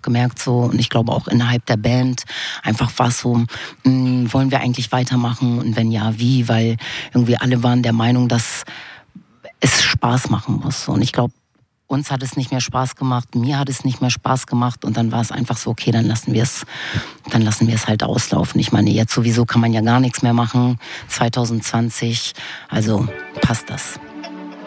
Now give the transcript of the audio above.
gemerkt so, und ich glaube auch innerhalb der Band, einfach war es so, wollen wir eigentlich weitermachen und wenn ja, wie? Weil irgendwie alle waren der Meinung, dass es Spaß machen muss. Und ich glaube, uns hat es nicht mehr Spaß gemacht, mir hat es nicht mehr Spaß gemacht und dann war es einfach so, okay, dann lassen wir es halt auslaufen. Ich meine, jetzt sowieso kann man ja gar nichts mehr machen, 2020, also passt das.